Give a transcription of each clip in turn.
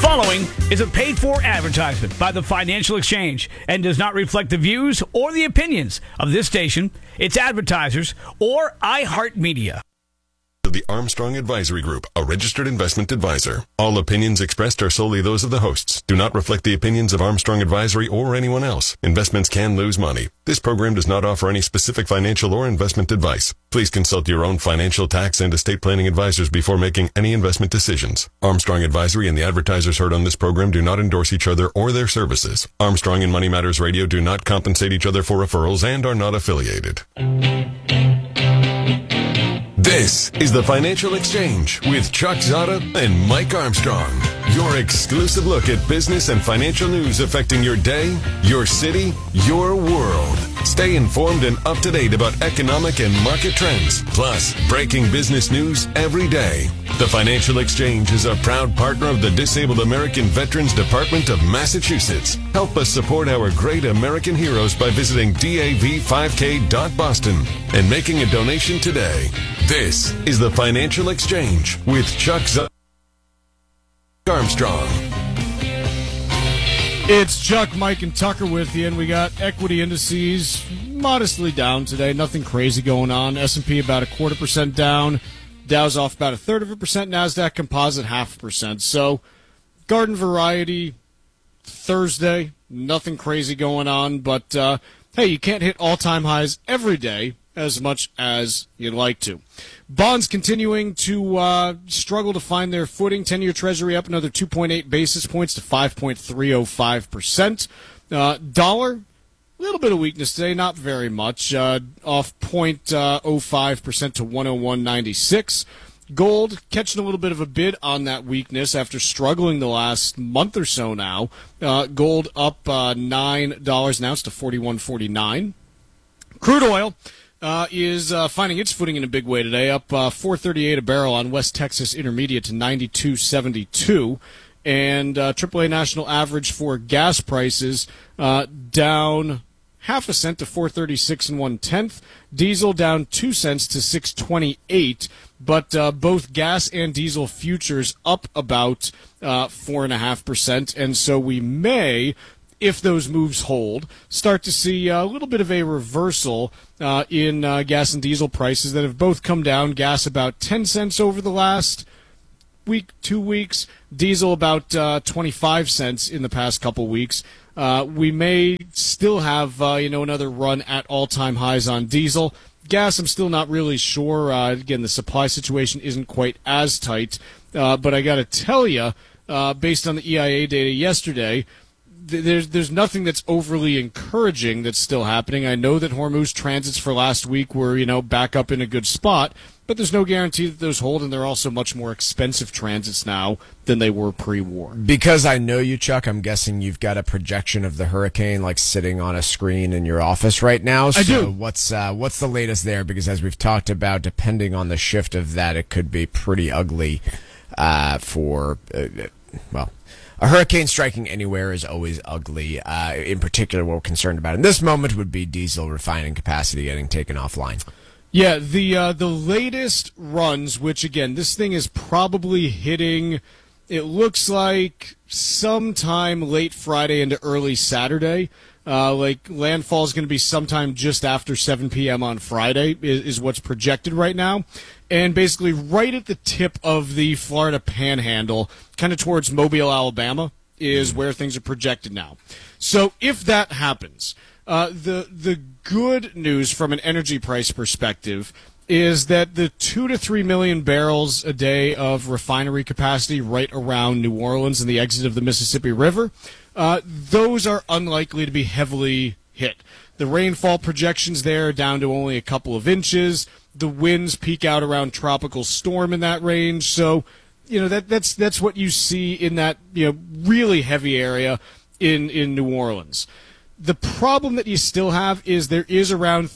following is a paid-for advertisement by the Financial Exchange and does not reflect the views or the opinions of this station, its advertisers, or iHeartMedia. The Armstrong Advisory Group, a registered investment advisor. All opinions expressed are solely those of the hosts. Do not reflect the opinions of Armstrong Advisory or anyone else. Investments can lose money. This program does not offer any specific financial or investment advice. Please consult your own financial, tax, and estate planning advisors before making any investment decisions. Armstrong Advisory and the advertisers heard on this program do not endorse each other or their services. Armstrong and Money Matters Radio do not compensate each other for referrals and are not affiliated. This is the Financial Exchange with Chuck Zada and Mike Armstrong. Your exclusive look at business and financial news affecting your day, your city, your world. Stay informed and up to date about economic and market trends, plus breaking business news every day. The Financial Exchange is a proud partner of the Disabled American Veterans Department of Massachusetts. Help us support our great American heroes by visiting dav5k.boston and making a donation today. This is the Financial Exchange with Chuck Armstrong. It's Chuck, Mike, and Tucker with you, and we got equity indices modestly down today. Nothing crazy going on. S&P about 0.25% down. Dow's off about 0.33%. NASDAQ Composite 0.5%. So, garden variety Thursday. Nothing crazy going on, but hey, you can't hit all-time highs every day as much as you'd like to. Bonds continuing to struggle to find their footing. 10-year Treasury up another 2.8 basis points to 5.305%. Dollar, a little bit of weakness today, not very much. Off 0.05% to 101.96. Gold catching a little bit of a bid on that weakness after struggling the last month or so now. Gold up $9 an ounce to 41.49. Crude oil is finding its footing in a big way today, up $4.38 a barrel on West Texas Intermediate to 92.72. And AAA national average for gas prices down 0.5 cent to 4.36 1/10. Diesel down 2 cents to 6.28. But both gas and diesel futures up about 4.5%. And so we may, if those moves hold, start to see a little bit of a reversal in gas and diesel prices that have both come down. Gas about 10 cents over the last week, 2 weeks. Diesel about 25 cents in the past couple weeks. We may still have another run at all-time highs on diesel. Gas, I'm still not really sure. Again, the supply situation isn't quite as tight. But I got to tell you, based on the EIA data yesterday, there's nothing that's overly encouraging that's still happening. I know that Hormuz transits for last week were, back up in a good spot, but there's no guarantee that those hold, and they're also much more expensive transits now than they were pre-war. Because I know you, Chuck, I'm guessing you've got a projection of the hurricane sitting on a screen in your office right now. I do. What's the latest there? Because as we've talked about, depending on the shift of that, it could be pretty ugly for a hurricane striking anywhere is always ugly. In particular, what we're concerned about in this moment would be diesel refining capacity getting taken offline. Yeah, the latest runs, which, again, this thing is probably hitting, it looks like, sometime late Friday into early Saturday. Landfall is going to be sometime just after 7 p.m. on Friday is what's projected right now. And basically right at the tip of the Florida Panhandle, kind of towards Mobile, Alabama, is where things are projected now. So if that happens, the good news from an energy price perspective is that the 2 to 3 million barrels a day of refinery capacity right around New Orleans and the exit of the Mississippi River, those are unlikely to be heavily hit. The rainfall projections there are down to only a couple of inches. The winds peak out around tropical storm in that range. So, that's what you see in that, really heavy area in New Orleans. The problem that you still have is there is around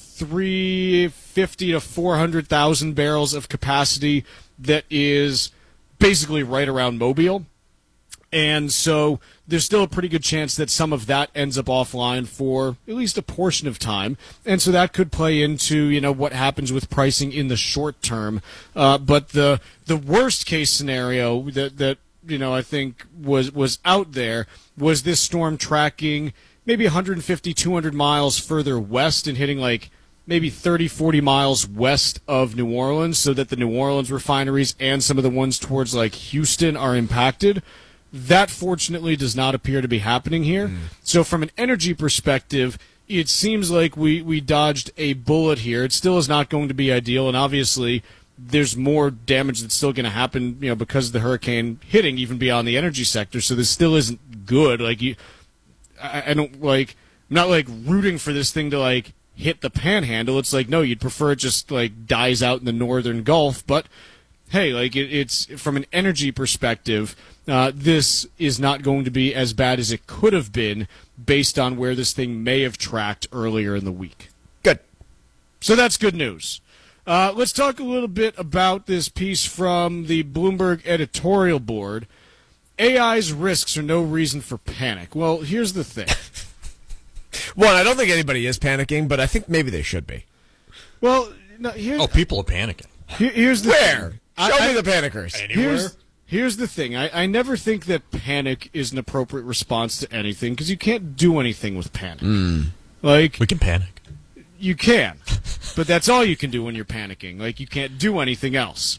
350 to 400,000 barrels of capacity that is basically right around Mobile. And so there's still a pretty good chance that some of that ends up offline for at least a portion of time. And so that could play into, what happens with pricing in the short term. But the worst case scenario that I think was out there was this storm tracking maybe 150, 200 miles further west and hitting like maybe 30, 40 miles west of New Orleans, so that the New Orleans refineries and some of the ones towards like Houston are impacted. That fortunately does not appear to be happening here. So from an energy perspective, it seems like we dodged a bullet here. It still is not going to be ideal, and obviously there's more damage that's still going to happen, because of the hurricane hitting even beyond the energy sector. So this still isn't good. Like I don't like. I'm not like rooting for this thing to like hit the panhandle. It's like, no, you'd prefer it just like dies out in the northern Gulf. But hey, like it's from an energy perspective, this is not going to be as bad as it could have been based on where this thing may have tracked earlier in the week. Good. So that's good news. Let's talk a little bit about this piece from the Bloomberg editorial board. AI's risks are no reason for panic. Well, here's the thing. One, I don't think anybody is panicking, but I think maybe they should be. Well, no, here's, people are panicking. here's the Where? thing. Show me the panickers. Anywhere? Here's the thing. I never think that panic is an appropriate response to anything because you can't do anything with panic. Like We can panic. you can, but that's all you can do when you're panicking. Like you can't do anything else.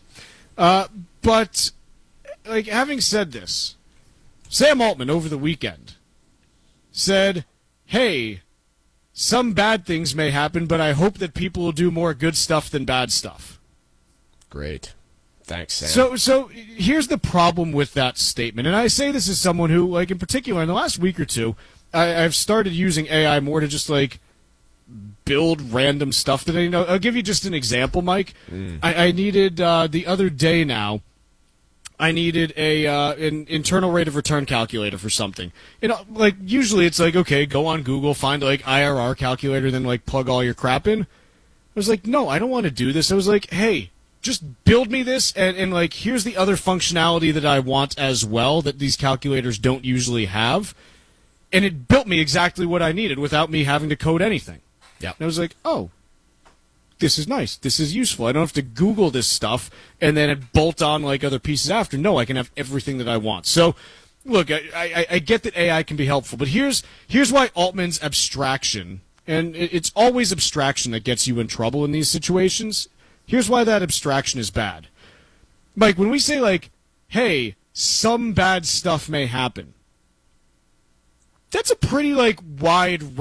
But like having said this, Sam Altman over the weekend said, "Hey, some bad things may happen, but I hope that people will do more good stuff than bad stuff." Great. Thanks, Sam. So here's the problem with that statement, and I say this as someone who, like in particular, in the last week or two, I've started using AI more to just like build random stuff that I know. I'll give you just an example, Mike. I needed the other day now. I needed an internal rate of return calculator for something. Like usually it's like, okay, go on Google, find like IRR calculator, then like plug all your crap in. I was like, no, I don't want to do this. I was like, hey, just build me this, and like here's the other functionality that I want as well that these calculators don't usually have. And it built me exactly what I needed without me having to code anything. Yeah. And I was like, oh, this is nice. This is useful. I don't have to Google this stuff and then bolt on like other pieces after. No, I can have everything that I want. So, look, I get that AI can be helpful, but here's why Altman's abstraction, and it's always abstraction that gets you in trouble in these situations. Here's why that abstraction is bad. Mike, when we say like, hey, some bad stuff may happen, that's a pretty like wide